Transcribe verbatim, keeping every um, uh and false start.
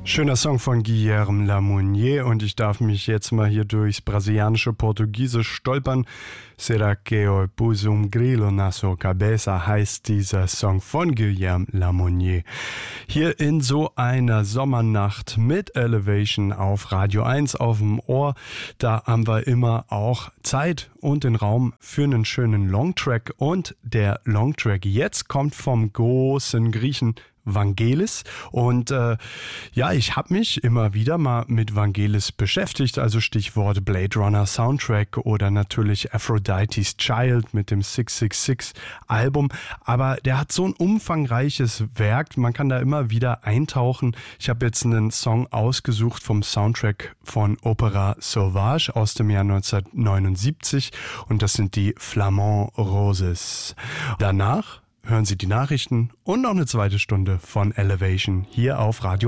Schöner Song von Guilherme Lamounier und ich darf mich jetzt mal hier durchs brasilianische Portugiesisch stolpern. Será que eu pus um grilo na sua cabeça heißt dieser Song von Guilherme Lamounier. Hier in so einer Sommernacht mit Elevation auf Radio eins auf dem Ohr, da haben wir immer auch Zeit und den Raum für einen schönen Longtrack und der Longtrack jetzt kommt vom großen Griechen Vangelis und äh, ja, ich habe mich immer wieder mal mit Vangelis beschäftigt, also Stichwort Blade Runner Soundtrack oder natürlich Aphrodite's Child mit dem sechs sechs sechs Album, aber der hat so ein umfangreiches Werk, man kann da immer wieder eintauchen. Ich habe jetzt einen Song ausgesucht vom Soundtrack von Opera Sauvage aus dem Jahr neunzehnhundertneunundsiebzig und das sind die Flamand Roses. Danach hören Sie die Nachrichten und noch eine zweite Stunde von Elevation hier auf Radio